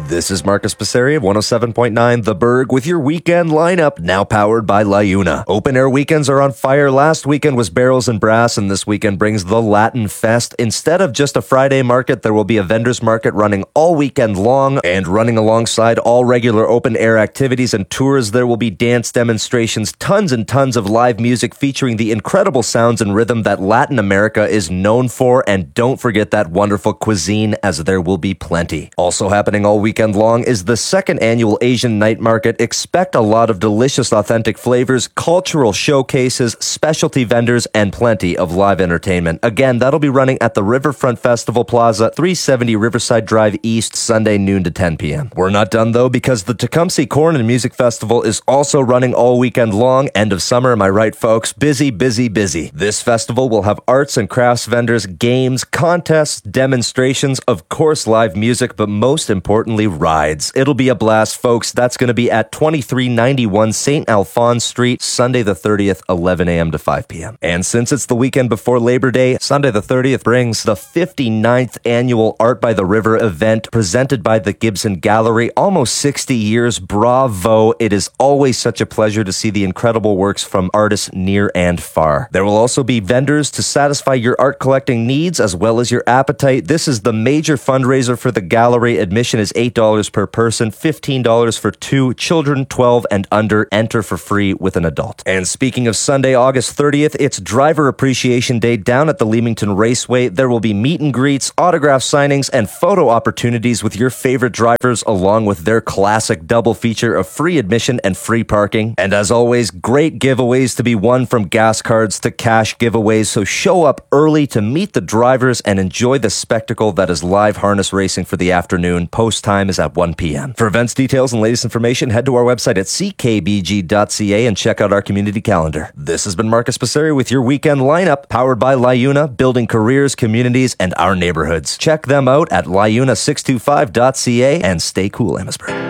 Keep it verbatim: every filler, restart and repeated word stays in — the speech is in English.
This is Marcus Passeri of one oh seven point nine The Berg with your weekend lineup, now powered by LiUNA. Open air weekends are on fire. Last weekend was Barrels and Brass, and this weekend brings the Latin Fest. Instead of just a Friday market, there will be a vendors market running all weekend long, and running alongside all regular open air activities and tours, there will be dance demonstrations, tons and tons of live music featuring the incredible sounds and rhythm that Latin America is known for, and don't forget that wonderful cuisine, as there will be plenty. Also happening all weekend long is the second annual Asian Night Market. Expect a lot of delicious, authentic flavors, cultural showcases, specialty vendors, and plenty of live entertainment. Again, that'll be running at the Riverfront Festival Plaza, three seventy Riverside Drive East, Sunday noon to ten p.m. We're not done though, because the Tecumseh Corn and Music Festival is also running all weekend long. End of summer, am I right, folks? Busy, busy, busy. This festival will have arts and crafts vendors, games, contests, demonstrations, of course live music, but most importantly, rides. It'll be a blast, folks. That's going to be at twenty-three ninety-one Saint Alphonse Street, Sunday the thirtieth, eleven a.m. to five p.m. And since it's the weekend before Labor Day, Sunday the thirtieth brings the fifty-ninth annual Art by the River event presented by the Gibson Gallery. Almost sixty years. Bravo. It is always such a pleasure to see the incredible works from artists near and far. There will also be vendors to satisfy your art collecting needs as well as your appetite. This is the major fundraiser for the gallery. Admission is eight dollars per person, fifteen dollars for two, children twelve and under enter for free with an adult. And speaking of Sunday, August thirtieth, it's Driver Appreciation Day down at the Leamington Raceway. There will be meet and greets, autograph signings, and photo opportunities with your favorite drivers, along with their classic double feature of free admission and free parking. And as always, great giveaways to be won, from gas cards to cash giveaways, so show up early to meet the drivers and enjoy the spectacle that is live harness racing for the afternoon. Post time is at one p.m. For events details and latest information, head to our website at c k b g dot c a and check out our community calendar. This has been Marcus Passeri with your weekend lineup, powered by LiUNA, building careers, communities, and our neighborhoods. Check them out at liuna six two five dot c a and stay cool, Amherstburg.